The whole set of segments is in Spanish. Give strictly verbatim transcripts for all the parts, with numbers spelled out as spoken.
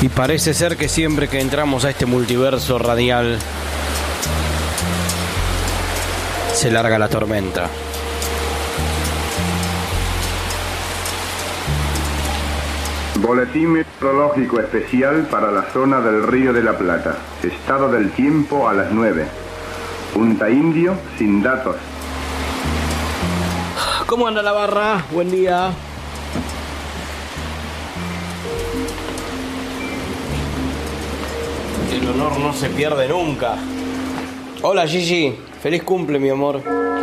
Y parece ser que siempre que entramos a este multiverso radial se larga la tormenta. Boletín meteorológico especial para la zona del Río de la Plata. Estado del tiempo a las nueve. Punta Indio sin datos. ¿Cómo anda la barra? Buen día. El honor no se pierde nunca. Hola Gigi, feliz cumple mi amor.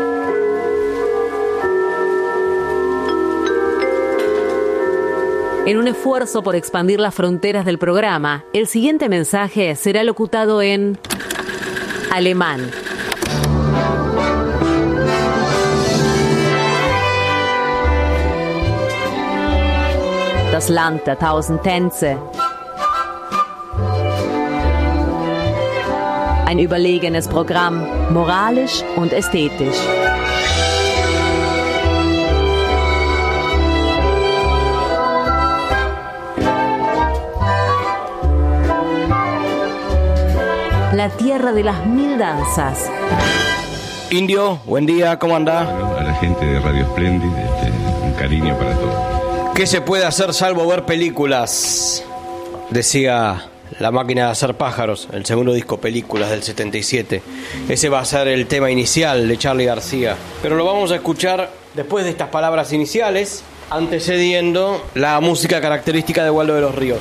En un esfuerzo por expandir las fronteras del programa, el siguiente mensaje será locutado en alemán. Das Land der tausend Tänze. Ein überlegenes Programm, moralisch und ästhetisch. La tierra de las mil danzas. Indio, buen día, ¿cómo anda? Bueno, a la gente de Radio Splendid, este, un cariño para todos. ¿Qué se puede hacer salvo ver películas? Decía La máquina de hacer pájaros, el segundo disco Películas del setenta y siete. Ese va a ser el tema inicial de Charly García. Pero lo vamos a escuchar después de estas palabras iniciales, antecediendo la música característica de Waldo de los Ríos.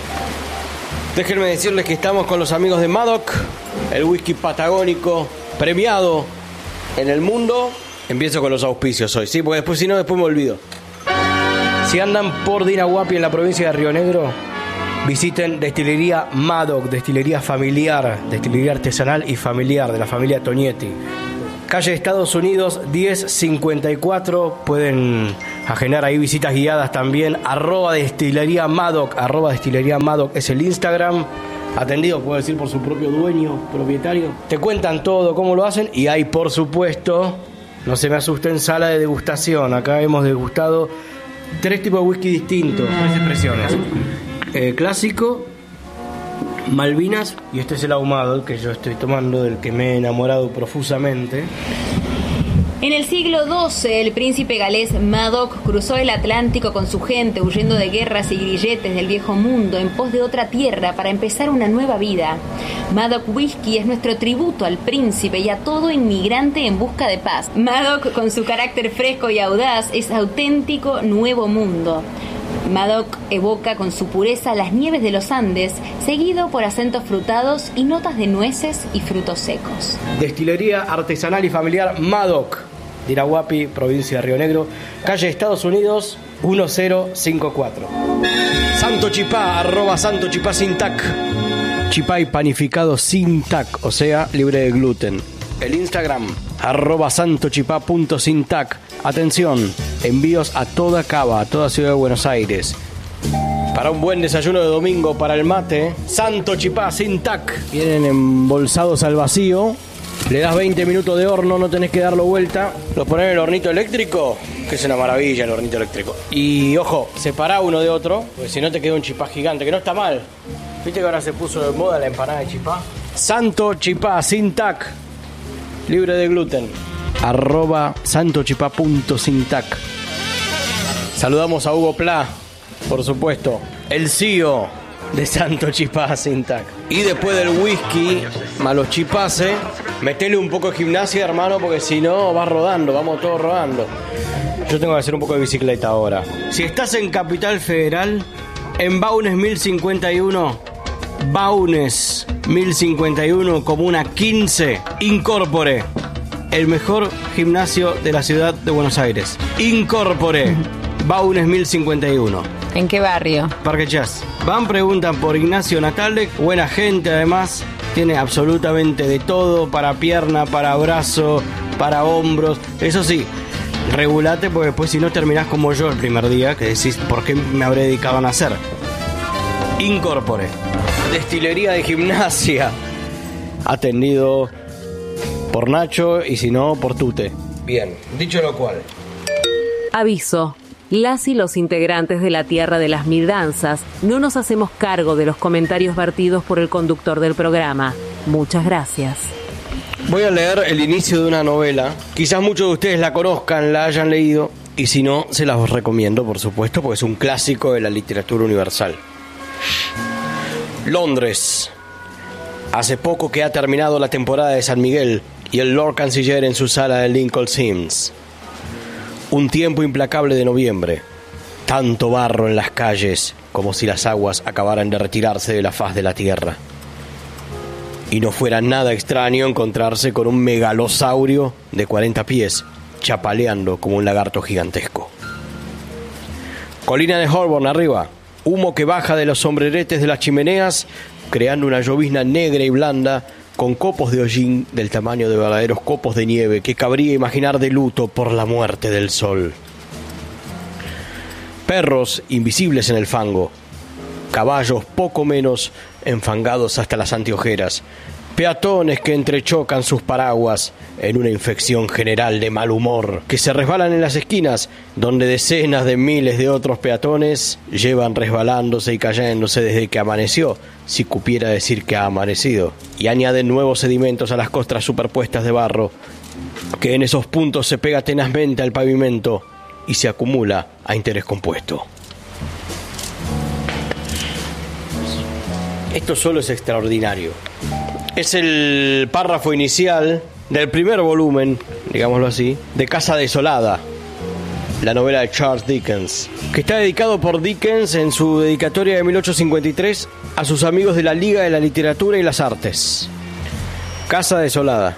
Déjenme decirles que estamos con los amigos de Madoc, el whisky patagónico premiado en el mundo. Empiezo con los auspicios hoy, ¿sí? Porque después, si no, después me olvido. Si andan por Dinahuapi en la provincia de Río Negro, visiten Destilería Madoc, destilería familiar, destilería artesanal y familiar de la familia Tonietti. Calle Estados Unidos diez cincuenta y cuatro, pueden agendar ahí visitas guiadas también. Arroba Destilería Madoc, arroba Destilería Madoc es el Instagram. Atendido, puedo decir, por su propio dueño, propietario. Te cuentan todo, cómo lo hacen. Y hay, por supuesto, no se me asusten, sala de degustación. Acá hemos degustado tres tipos de whisky distintos, tres expresiones. Eh, clásico, Malvinas, y este es el ahumado que yo estoy tomando, del que me he enamorado profusamente. En el siglo doce, el príncipe galés Madoc cruzó el Atlántico con su gente, huyendo de guerras y grilletes del viejo mundo en pos de otra tierra para empezar una nueva vida. Madoc Whisky es nuestro tributo al príncipe y a todo inmigrante en busca de paz. Madoc, con su carácter fresco y audaz, es auténtico nuevo mundo. Madoc evoca con su pureza las nieves de los Andes, seguido por acentos frutados y notas de nueces y frutos secos. Destilería artesanal y familiar Madoc, Dinahuapi, provincia de Río Negro, calle Estados Unidos diez cincuenta y cuatro. Santo Chipá, arroba Santo Chipá sin tac. Chipá y panificado sin tac, o sea, libre de gluten. El Instagram, arroba santochipá punto sin tac. Atención, envíos a toda Cava, a toda Ciudad de Buenos Aires. Para un buen desayuno de domingo, para el mate, Santo Chipá sin tac. Vienen embolsados al vacío. Le das veinte minutos de horno, no tenés que darlo vuelta. Lo pones en el hornito eléctrico, que es una maravilla el hornito eléctrico. Y ojo, separá uno de otro, porque si no te queda un chipá gigante, que no está mal. ¿Viste que ahora se puso de moda la empanada de chipá? Santo Chipá sin tac, libre de gluten. Arroba santochipá punto sin tac. Saludamos a Hugo Pla, por supuesto, el C E O de Santo Chipá sin tac. Y después del whisky, malos chipase, metele un poco de gimnasia, hermano, porque si no vas rodando, vamos todos rodando. Yo tengo que hacer un poco de bicicleta ahora. Si estás en Capital Federal, en Baunes mil cincuenta y uno, Baunes mil cincuenta y uno, Comuna quince, Incorpore, el mejor gimnasio de la ciudad de Buenos Aires. Incorpore, Baunes mil cincuenta y uno. ¿En qué barrio? Parque Chas. Van, preguntan por Ignacio Natale, buena gente además, tiene absolutamente de todo, para pierna, para brazo, para hombros. Eso sí, regulate, porque después si no terminás como yo el primer día, que decís, ¿por qué me habré dedicado a nacer? Incorpore, destilería de gimnasia, atendido por Nacho y si no, por Tute. Bien, dicho lo cual. Aviso. las y los integrantes de la Tierra de las Mil Danzas no nos hacemos cargo de los comentarios vertidos por el conductor del programa. Muchas gracias. Voy a leer el inicio de una novela. Quizás muchos de ustedes la conozcan, la hayan leído, y si no, se las recomiendo, por supuesto, porque es un clásico de la literatura universal. Londres. Hace poco que ha terminado la temporada de San Miguel y el Lord Canciller en su sala de Lincoln's Inns. Un tiempo implacable de noviembre. Tanto barro en las calles como si las aguas acabaran de retirarse de la faz de la tierra. Y no fuera nada extraño encontrarse con un megalosaurio de cuarenta pies, chapaleando como un lagarto gigantesco. Colina de Holborn arriba, humo que baja de los sombreretes de las chimeneas, creando una llovizna negra y blanda, con copos de hollín del tamaño de verdaderos copos de nieve que cabría imaginar de luto por la muerte del sol. Perros invisibles en el fango, caballos poco menos enfangados hasta las anteojeras, peatones que entrechocan sus paraguas en una infección general de mal humor, que se resbalan en las esquinas, donde decenas de miles de otros peatones llevan resbalándose y cayéndose desde que amaneció, si cupiera decir que ha amanecido, y añaden nuevos sedimentos a las costras superpuestas de barro, que en esos puntos se pega tenazmente al pavimento y se acumula a interés compuesto. Esto solo es extraordinario. Es el párrafo inicial del primer volumen, digámoslo así, de Casa Desolada, la novela de Charles Dickens, que está dedicado por Dickens en su dedicatoria de mil ochocientos cincuenta y tres a sus amigos de la Liga de la Literatura y las Artes. Casa Desolada.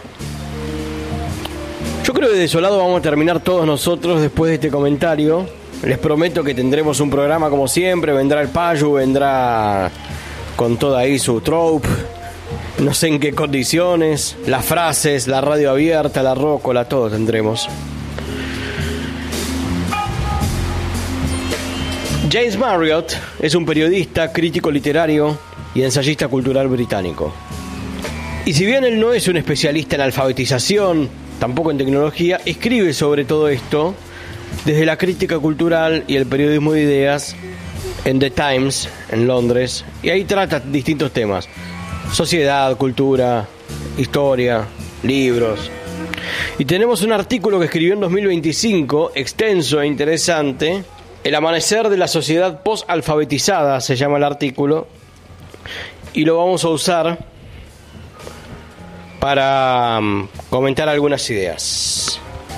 Yo creo que desolado vamos a terminar todos nosotros después de este comentario. Les prometo que tendremos un programa como siempre, vendrá el Payu, vendrá con toda ahí su trope, no sé en qué condiciones, las frases, la radio abierta, la rócola, todo tendremos. James Marriott es un periodista, crítico literario y ensayista cultural británico. Y si bien él no es un especialista en alfabetización, tampoco en tecnología, escribe sobre todo esto desde la crítica cultural y el periodismo de ideas en The Times, en Londres, y ahí trata distintos temas: sociedad, cultura, historia, libros. Y tenemos un artículo que escribió en dos mil veinticinco, extenso e interesante, El amanecer de la sociedad post-alfabetizada, se llama el artículo, y lo vamos a usar para um, comentar algunas ideas.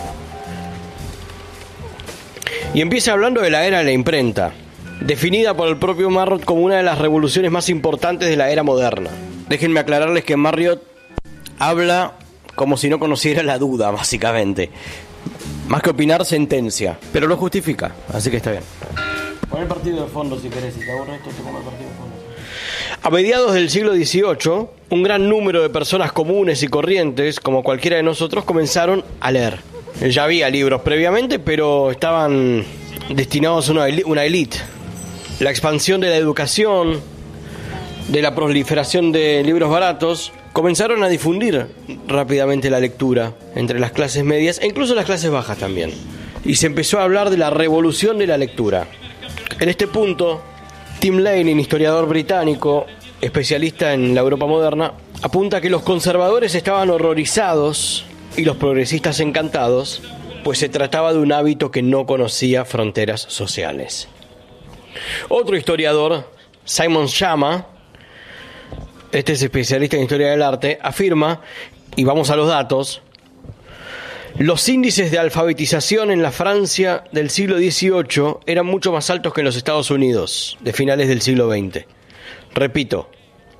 Y empieza hablando de la era de la imprenta, definida por el propio Marriott como una de las revoluciones más importantes de la era moderna. Déjenme aclararles que Marriott habla como si no conociera la duda, básicamente. Más que opinar, sentencia, pero lo justifica, así que está bien. Pon el partido de fondo si querés, si te aburre esto, te pongo el partido de fondo. A mediados del siglo dieciocho, un gran número de personas comunes y corrientes, como cualquiera de nosotros, comenzaron a leer. Ya había libros previamente, pero estaban destinados a una una élite. La expansión de la educación, de la proliferación de libros baratos, comenzaron a difundir rápidamente la lectura entre las clases medias e incluso las clases bajas también. Y se empezó a hablar de la revolución de la lectura. En este punto, Tim Lane, historiador británico, especialista en la Europa moderna, apunta que los conservadores estaban horrorizados y los progresistas encantados, pues se trataba de un hábito que no conocía fronteras sociales. Otro historiador, Simon Schama, este es especialista en historia del arte, afirma, y vamos a los datos, los índices de alfabetización en la Francia del siglo dieciocho eran mucho más altos que en los Estados Unidos de finales del siglo veinte. Repito,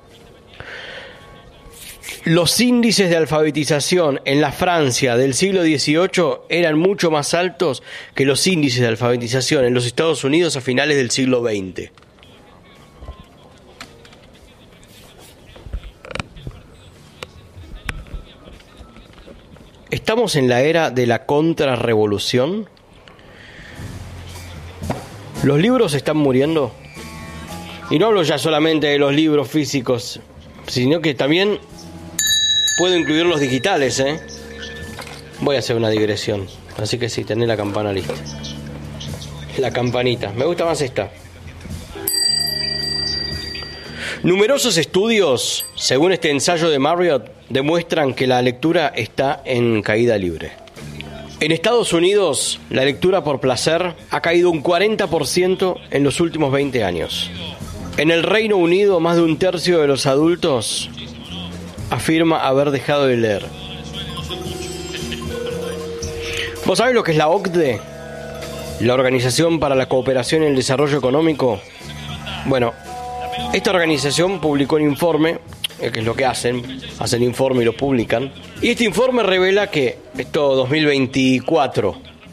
los índices de alfabetización en la Francia del siglo dieciocho eran mucho más altos que los índices de alfabetización en los Estados Unidos a finales del siglo veinte. ¿Estamos en la era de la contrarrevolución? ¿Los libros están muriendo? Y no hablo ya solamente de los libros físicos, sino que también puedo incluir los digitales, ¿eh? Voy a hacer una digresión, así que sí, tené la campana lista. la campanita. Me gusta más esta. Numerosos estudios, según este ensayo de Marriott, demuestran que la lectura está en caída libre. En Estados Unidos, la lectura por placer ha caído un cuarenta por ciento en los últimos veinte años. En el Reino Unido, más de un tercio de los adultos afirma haber dejado de leer. ¿Vos sabés lo que es la O C D E? La Organización para la Cooperación y el Desarrollo Económico. Bueno, esta organización publicó un informe, que es lo que hacen, hacen informe y lo publican. Y este informe revela que, esto dos mil veinticuatro,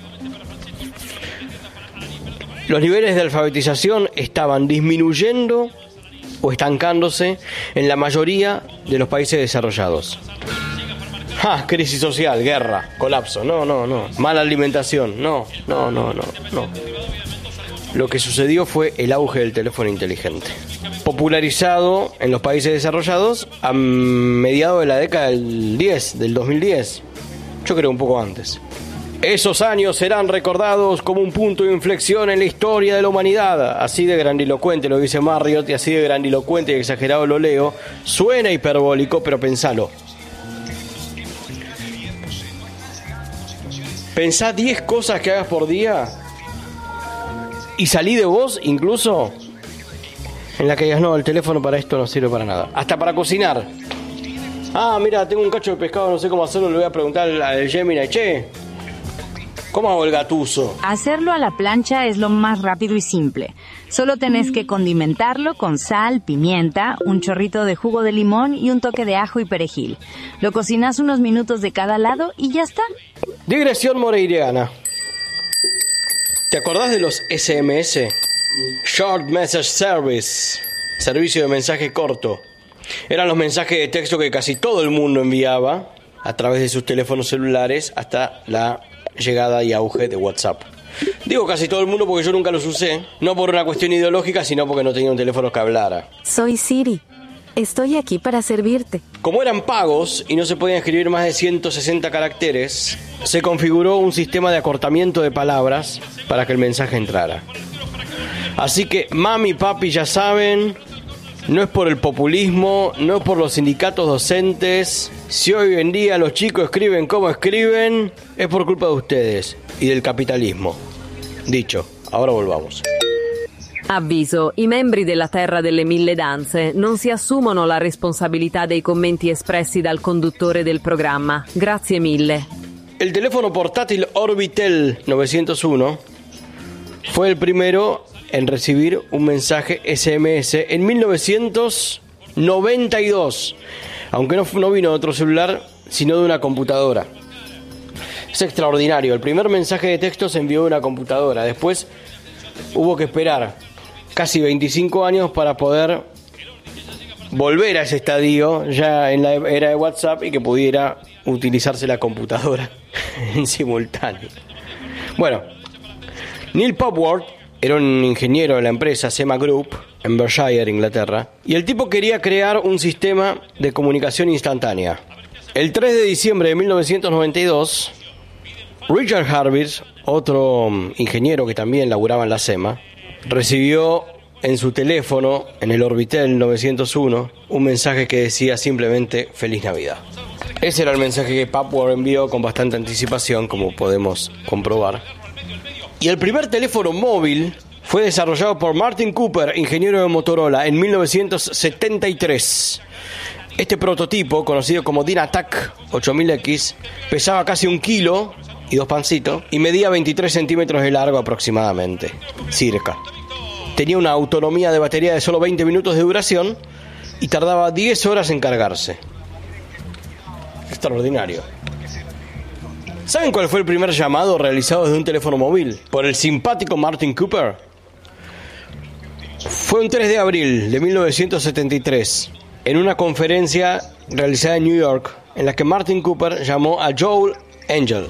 los niveles de alfabetización estaban disminuyendo o estancándose en la mayoría de los países desarrollados. ¡Ah! Crisis social, guerra, colapso. No, no, no. Mala alimentación. No, no, no, no, no. Lo que sucedió fue el auge del teléfono inteligente, popularizado en los países desarrollados a mediados de la década del diez, del dos mil diez. Yo creo un poco antes. Esos años serán recordados como un punto de inflexión en la historia de la humanidad. Así de grandilocuente lo dice Marriott, y así de grandilocuente y exagerado lo leo. Suena hiperbólico, pero pensalo. Pensá diez cosas que hagas por día y salí de vos incluso en la que digas, no, el teléfono para esto no sirve para nada. Hasta para cocinar. Ah, mira, tengo un cacho de pescado, no sé cómo hacerlo, le voy a preguntar al Gemini, che, ¿cómo hago el gatuso? Hacerlo a la plancha es lo más rápido y simple. Solo tenés que condimentarlo con sal, pimienta, un chorrito de jugo de limón y un toque de ajo y perejil. Lo cocinás unos minutos de cada lado y ya está. Digresión moreiriana. ¿Te acordás de los S M S? Short Message Service. Servicio de mensaje corto. Eran los mensajes de texto que casi todo el mundo enviaba a través de sus teléfonos celulares hasta la llegada y auge de WhatsApp. Digo casi todo el mundo porque yo nunca los usé, no por una cuestión ideológica, sino porque no tenía un teléfono que hablara. Soy Siri. Estoy aquí para servirte. Como eran pagos y no se podían escribir más de ciento sesenta caracteres, se configuró un sistema de acortamiento de palabras para que el mensaje entrara. Así que mami, papi, ya saben, no es por el populismo, no es por los sindicatos docentes. Si hoy en día los chicos escriben como escriben, es por culpa de ustedes y del capitalismo. Dicho, ahora volvamos. Avviso, i membri della Terra delle Mille Danze non si assumono la responsabilità dei commenti espressi dal conduttore del programma. Grazie mille. El teléfono portátil Orbitel novecientos uno fue el primero en recibir un mensaje S M S en mil novecientos noventa y dos, aunque no, no vino de otro celular, sino de una computadora. Es extraordinario, el primer mensaje de texto se envió de una computadora, después hubo que esperar casi veinticinco años para poder volver a ese estadio ya en la era de WhatsApp y que pudiera utilizarse la computadora en simultáneo. Bueno, Neil Popworth era un ingeniero de la empresa Sema Group en Berkshire, Inglaterra, y el tipo quería crear un sistema de comunicación instantánea. El tres de diciembre de mil novecientos noventa y dos, Richard Harvis, otro ingeniero que también laburaba en la Sema, recibió en su teléfono, en el Orbitel novecientos uno, un mensaje que decía simplemente Feliz Navidad. Ese era el mensaje que Popworth envió con bastante anticipación, como podemos comprobar. Y el primer teléfono móvil fue desarrollado por Martin Cooper, ingeniero de Motorola, en mil novecientos setenta y tres. Este prototipo, conocido como Dynatac ocho mil X, pesaba casi un kilo y dos pancitos y medía veintitrés centímetros de largo aproximadamente, circa. Tenía una autonomía de batería de solo veinte minutos de duración y tardaba diez horas en cargarse. Extraordinario. ¿Saben cuál fue el primer llamado realizado desde un teléfono móvil por el simpático Martin Cooper? Fue un tres de abril de mil novecientos setenta y tres, en una conferencia realizada en New York, en la que Martin Cooper llamó a Joel Angel.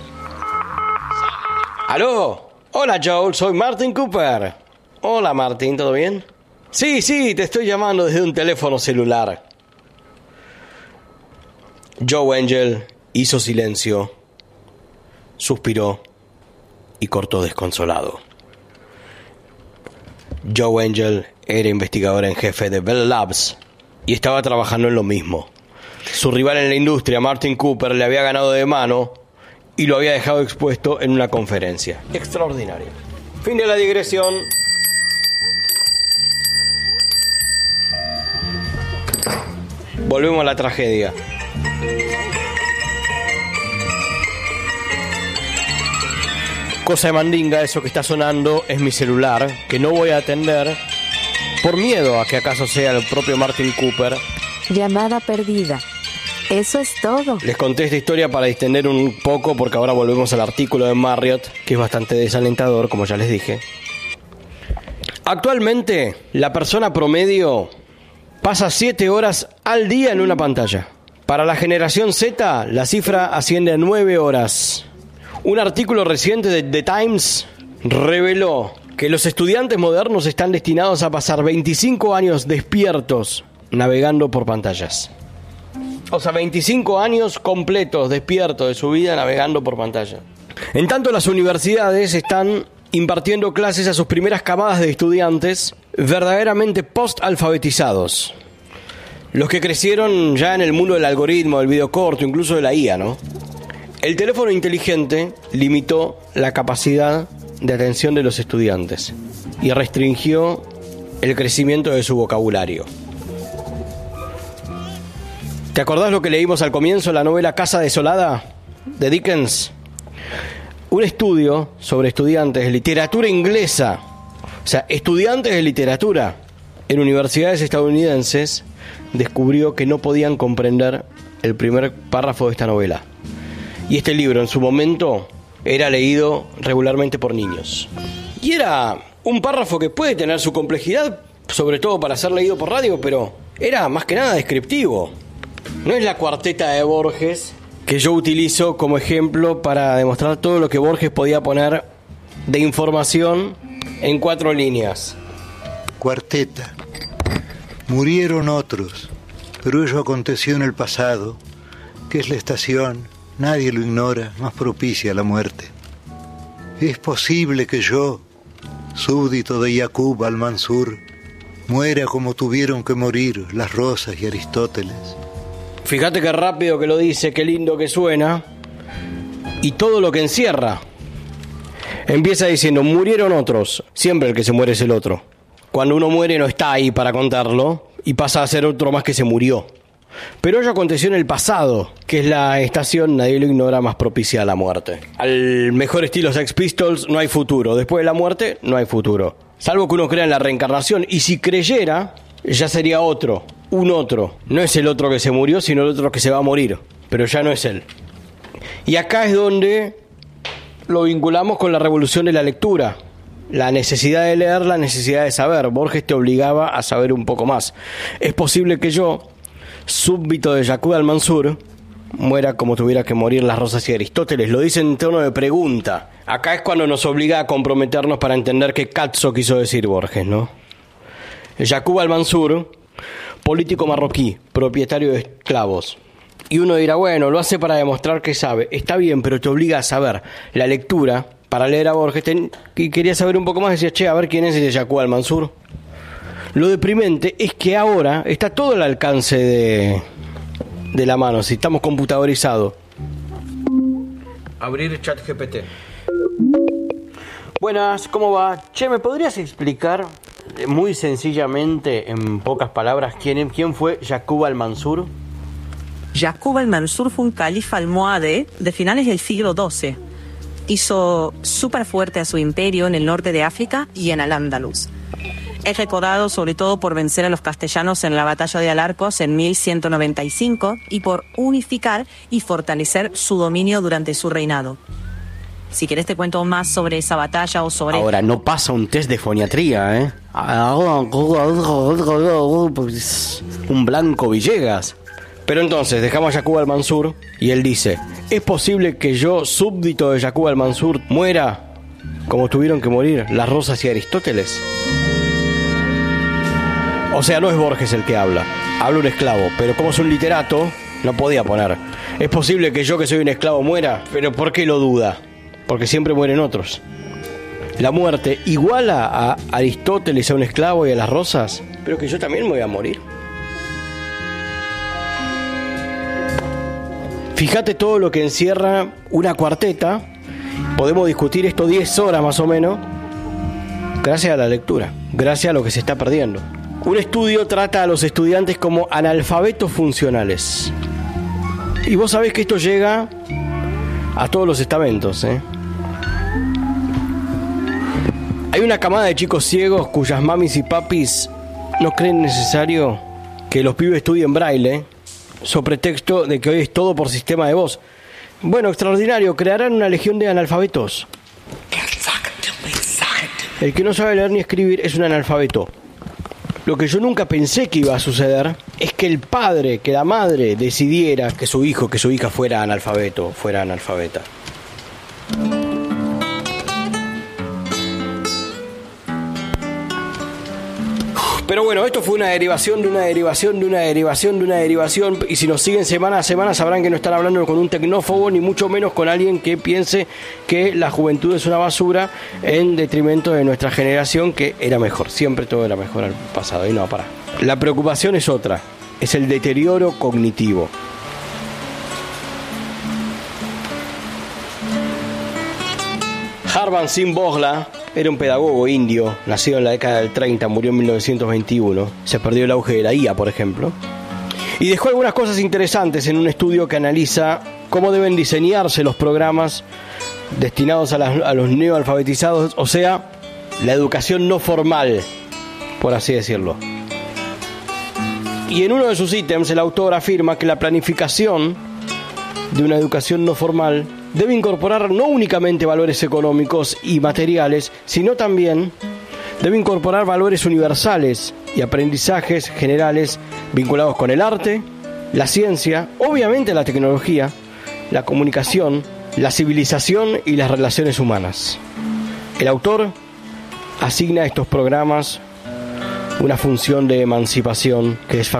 ¡Aló! Hola Joel, soy Martin Cooper. Hola Martin, ¿todo bien? Sí, sí, te estoy llamando desde un teléfono celular. Joe Angel hizo silencio, suspiró y cortó desconsolado. Joe Angel era investigador en jefe de Bell Labs y estaba trabajando en lo mismo. Su rival en la industria, Martin Cooper, le había ganado de mano y lo había dejado expuesto en una conferencia. Extraordinario. Fin de la digresión. Volvemos a la tragedia. Cosa de mandinga, eso que está sonando es mi celular, que no voy a atender por miedo a que acaso sea el propio Martin Cooper. Llamada perdida. Eso es todo. Les conté esta historia para distender un poco porque ahora volvemos al artículo de Marriott, que es bastante desalentador, como ya les dije. Actualmente, la persona promedio pasa siete horas al día en una pantalla. Para la generación Z, la cifra asciende a nueve horas. Un artículo reciente de The Times reveló que los estudiantes modernos están destinados a pasar veinticinco años despiertos navegando por pantallas. O sea, veinticinco años completos despiertos de su vida navegando por pantalla. En tanto, las universidades están impartiendo clases a sus primeras camadas de estudiantes verdaderamente post-alfabetizados. Los que crecieron ya en el mundo del algoritmo, del video corto, incluso de la I A, ¿no? El teléfono inteligente limitó la capacidad de atención de los estudiantes y restringió el crecimiento de su vocabulario. ¿Te acordás lo que leímos al comienzo de la novela Casa Desolada de Dickens? Un estudio sobre estudiantes de literatura inglesa, o sea, estudiantes de literatura en universidades estadounidenses, descubrió que no podían comprender el primer párrafo de esta novela. Y este libro en su momento era leído regularmente por niños. Y era un párrafo que puede tener su complejidad, sobre todo para ser leído por radio, pero era más que nada descriptivo. No es la cuarteta de Borges que yo utilizo como ejemplo para demostrar todo lo que Borges podía poner de información en cuatro líneas. Cuarteta. Murieron otros, pero ello aconteció en el pasado, que es la estación, nadie lo ignora, más propicia a la muerte. Es posible que yo, súbdito de Yaqub al-Mansur, muera como tuvieron que morir las Rosas y Aristóteles. Fíjate qué rápido que lo dice, qué lindo que suena, y todo lo que encierra. Empieza diciendo, murieron otros, siempre el que se muere es el otro. Cuando uno muere no está ahí para contarlo, y pasa a ser otro más que se murió. Pero ello aconteció en el pasado, que es la estación, nadie lo ignora, más propicia a la muerte. Al mejor estilo Sex Pistols, no hay futuro. Después de la muerte, no hay futuro. Salvo que uno crea en la reencarnación. Y si creyera, ya sería otro, un otro. No es el otro que se murió, sino el otro que se va a morir. Pero ya no es él. Y acá es donde lo vinculamos con la revolución de la lectura. La necesidad de leer, la necesidad de saber. Borges te obligaba a saber un poco más. Es posible que yo, súbdito de Yaqub al-Mansur, muera como tuviera que morir las Rosas y Aristóteles. Lo dice en tono de pregunta. Acá es cuando nos obliga a comprometernos para entender qué cazzo quiso decir Borges, ¿no? Yaqub al-Mansur, político marroquí, propietario de esclavos. Y uno dirá, bueno, lo hace para demostrar que sabe. Está bien, pero te obliga a saber. La lectura, para leer a Borges, ten... y quería saber un poco más, decía, che, a ver quién es ese Yaqub al-Mansur. Lo deprimente es que ahora está todo al alcance de, de la mano, si estamos computadorizados. Abrir ChatGPT. Buenas, ¿cómo va? Che, ¿me podrías explicar muy sencillamente, en pocas palabras, quién, quién fue Yaqub al-Mansur? Yaqub al-Mansur fue un califa almohade de finales del siglo doce. Hizo súper fuerte a su imperio en el norte de África y en Al-Ándalus. Es recordado sobre todo por vencer a los castellanos en la batalla de Alarcos en mil ciento noventa y cinco y por unificar y fortalecer su dominio durante su reinado. Si querés te cuento más sobre esa batalla o sobre... Ahora, no pasa un test de foniatría, ¿eh? Un blanco Villegas. Pero entonces, dejamos a Yaqub al-Mansur y él dice, ¿es posible que yo, súbdito de Yaqub al-Mansur, muera como tuvieron que morir las Rosas y Aristóteles? O sea, no es Borges el que habla, habla un esclavo, pero como es un literato, no podía poner. ¿Es posible que yo, que soy un esclavo, muera? Pero ¿por qué lo duda? Porque siempre mueren otros. la muerte iguala a Aristóteles, a un esclavo y a las rosas, pero que yo también me voy a morir. Fíjate todo lo que encierra una cuarteta. Podemos discutir esto diez horas más o menos, gracias a la lectura, gracias a lo que se está perdiendo. Un estudio trata a los estudiantes como analfabetos funcionales. Y vos sabés que esto llega a todos los estamentos, ¿eh? Hay una camada de chicos ciegos cuyas mamis y papis no creen necesario que los pibes estudien braille, sobre pretexto de que hoy es todo por sistema de voz. Bueno, extraordinario, crearán una legión de analfabetos. El que no sabe leer ni escribir es un analfabeto. Lo que yo nunca pensé que iba a suceder es que el padre, que la madre decidiera que su hijo, que su hija fuera analfabeto, fuera analfabeta. Pero bueno, esto fue una derivación de una derivación de una derivación de una derivación, y si nos siguen semana a semana sabrán que no están hablando con un tecnófobo, ni mucho menos con alguien que piense que la juventud es una basura en detrimento de nuestra generación, que era mejor, siempre todo era mejor al pasado. Y no, para. La preocupación es otra, es el deterioro cognitivo. Harvan Singh Bhosla era un pedagogo indio, nacido en la década del treinta, murió en mil novecientos veintiuno. Se perdió el auge de la I A, por ejemplo. Y dejó algunas cosas interesantes en un estudio que analiza cómo deben diseñarse los programas destinados a, las, a los neoalfabetizados, o sea, la educación no formal, por así decirlo. Y en uno de sus ítems, el autor afirma que la planificación de una educación no formal debe incorporar no únicamente valores económicos y materiales, sino también debe incorporar valores universales y aprendizajes generales vinculados con el arte, la ciencia, obviamente la tecnología, la comunicación, la civilización y las relaciones humanas. El autor asigna a estos programas una función de emancipación que es